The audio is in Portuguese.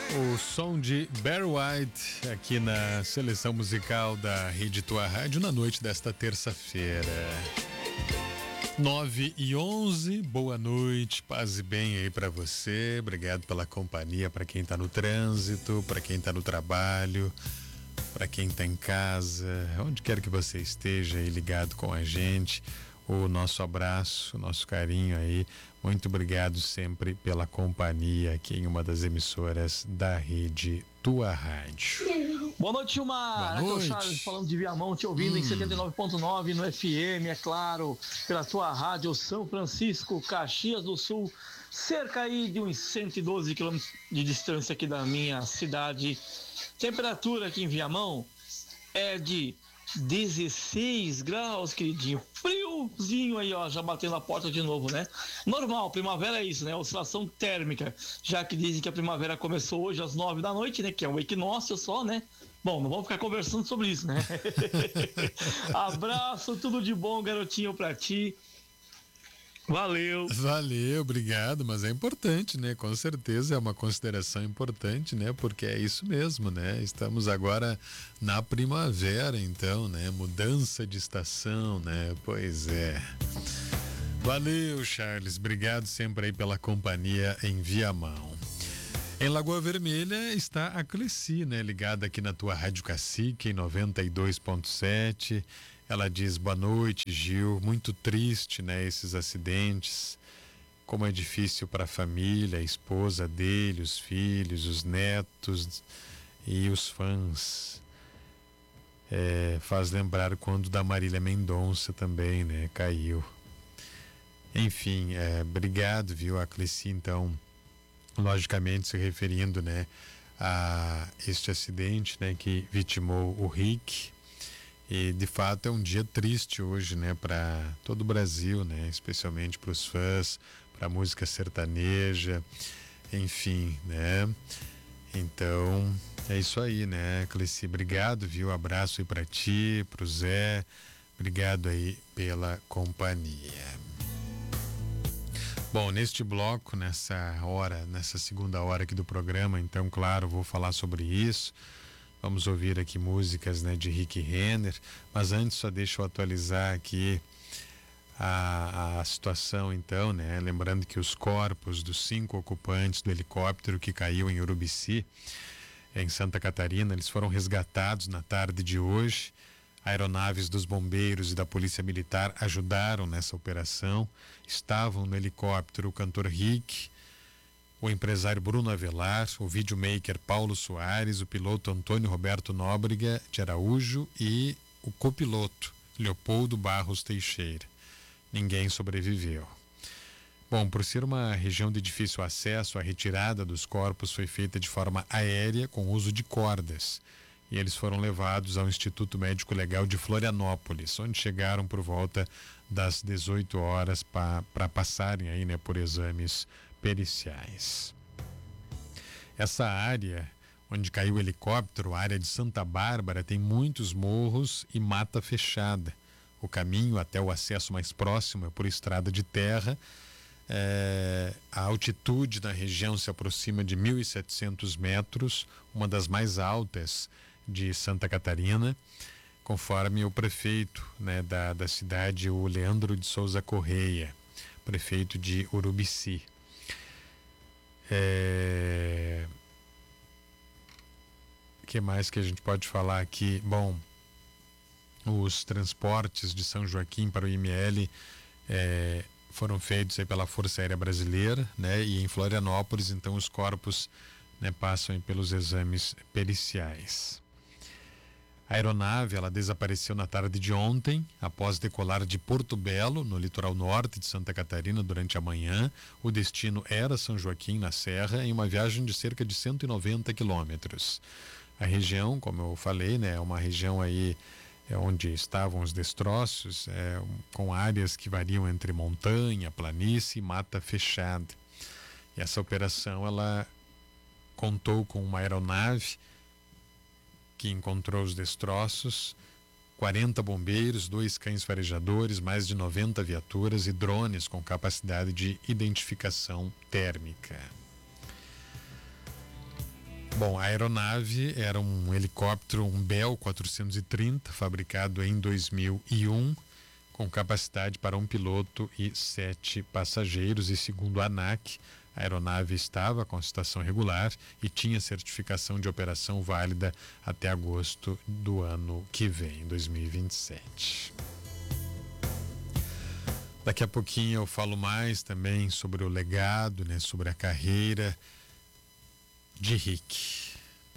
O som de Barry White aqui na seleção musical da Rede Tua Rádio na noite desta terça-feira. 9h11, boa noite, paz e bem aí pra você. Obrigado pela companhia, pra quem tá no trânsito, pra quem tá no trabalho, pra quem tá em casa, onde quer que você esteja aí ligado com a gente. O nosso abraço, o nosso carinho aí. Muito obrigado sempre pela companhia aqui em uma das emissoras da Rede Tua Rádio. Boa noite, Gilmar. Boa noite. Aqui é o Charles falando de Viamão, te ouvindo em 79.9 no FM, é claro, pela tua rádio São Francisco, Caxias do Sul, cerca aí de uns 112 quilômetros de distância aqui da minha cidade. Temperatura aqui em Viamão é de 16 graus, queridinho. Friozinho aí, ó, já batendo a porta de novo, né? Normal, primavera é isso, né? Oscilação térmica. Já que dizem que a primavera começou hoje às 9 da noite, né? Que é um equinócio só, né? Bom, não vamos ficar conversando sobre isso, né? Abraço, tudo de bom, garotinho, pra ti. Valeu, obrigado, mas é importante, né? Com certeza é uma consideração importante, né? Porque é isso mesmo, né? Estamos agora na primavera, então, né? Mudança de estação, né? Pois é. Valeu, Charles, obrigado sempre aí pela companhia em Viamão. Em Lagoa Vermelha está a Cleci, né? Ligada aqui na tua Rádio Cacique em 92.7. Ela diz: boa noite, Gil. Muito triste, né? Esses acidentes. Como é difícil para a família, a esposa dele, os filhos, os netos e os fãs. Faz lembrar quando da Marília Mendonça também, né? Caiu. Enfim, obrigado, viu, a Cleci, então. Logicamente se referindo, né, a este acidente, né, que vitimou o Rick. E de fato é um dia triste hoje, né, para todo o Brasil, né, especialmente para os fãs, para a música sertaneja, enfim, né. Então é isso aí, né, Cleci, obrigado, viu, abraço aí para ti, pro Zé, obrigado aí pela companhia. Bom, neste bloco, nessa segunda hora aqui do programa, então, claro, vou falar sobre isso. Vamos ouvir aqui músicas, né, de Rick Renner, mas antes só deixa eu atualizar aqui a situação, então, né? Lembrando que os corpos dos 5 ocupantes do helicóptero que caiu em Urubici, em Santa Catarina, eles foram resgatados na tarde de hoje. Aeronaves dos bombeiros e da Polícia Militar ajudaram nessa operação. Estavam no helicóptero o cantor Rick, o empresário Bruno Avelar, o videomaker Paulo Soares, o piloto Antônio Roberto Nóbrega de Araújo e o copiloto Leopoldo Barros Teixeira. Ninguém sobreviveu. Bom, por ser uma região de difícil acesso, a retirada dos corpos foi feita de forma aérea com uso de cordas. E eles foram levados ao Instituto Médico Legal de Florianópolis, onde chegaram por volta das 18 horas para passarem aí, né, por exames periciais. Essa área onde caiu o helicóptero, a área de Santa Bárbara, tem muitos morros e mata fechada. O caminho até o acesso mais próximo é por estrada de terra. A altitude na região se aproxima de 1.700 metros, uma das mais altas de Santa Catarina, conforme o prefeito, né, da cidade, o Leandro de Souza Correia, prefeito de Urubici. O que mais que a gente pode falar aqui? Bom, os transportes de São Joaquim para o IML foram feitos aí pela Força Aérea Brasileira, né? E em Florianópolis, então, os corpos, né, passam aí pelos exames periciais. A aeronave, ela desapareceu na tarde de ontem, após decolar de Porto Belo, no litoral norte de Santa Catarina, durante a manhã. O destino era São Joaquim, na Serra, em uma viagem de cerca de 190 quilômetros. A região, como eu falei, né, é uma região aí onde estavam os destroços, com áreas que variam entre montanha, planície e mata fechada. E essa operação, ela contou com uma aeronave que encontrou os destroços, 40 bombeiros, 2 cães farejadores, mais de 90 viaturas e drones com capacidade de identificação térmica. Bom, a aeronave era um helicóptero, um Bell 430, fabricado em 2001, com capacidade para um piloto e 7 passageiros. E segundo a ANAC, a aeronave estava com estação regular e tinha certificação de operação válida até agosto do ano que vem, 2027. Daqui a pouquinho eu falo mais também sobre o legado, né, sobre a carreira de Rick.